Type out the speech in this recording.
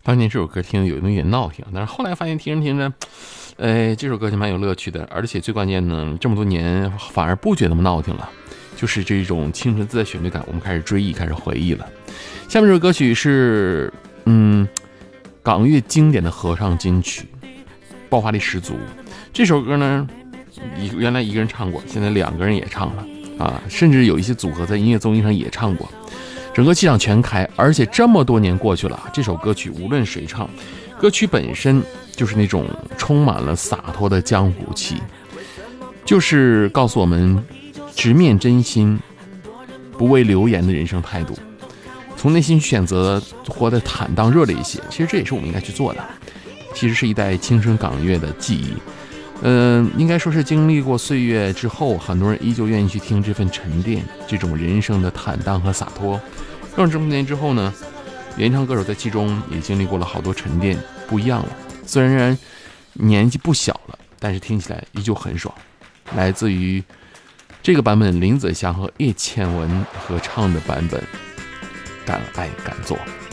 当年这首歌听得有那么点闹挺，但是后来发现听着听着，这首歌就蛮有乐趣的，而且最关键呢，这么多年反而不觉得那么闹挺了，就是这种青春自在旋律感，我们开始追忆，开始回忆了。下面这首歌曲是港乐经典的合唱金曲，爆发力十足。这首歌呢，原来一个人唱过，现在2个人也唱了啊，甚至有一些组合在音乐综艺上也唱过，整个气场全开。而且这么多年过去了，这首歌曲无论谁唱，歌曲本身就是那种充满了洒脱的江湖气，就是告诉我们直面真心，不畏流言的人生态度，从内心去选择活得坦荡热烈一些。其实这也是我们应该去做的，其实是一代青春港乐的记忆。应该说是经历过岁月之后，很多人依旧愿意去听这份沉淀，这种人生的坦荡和洒脱。让这么多年之后呢，原唱歌手在其中也经历过了好多沉淀，不一样了。虽然年纪不小了，但是听起来依旧很爽。来自于这个版本林子祥和叶倩文合唱的版本，敢爱敢做。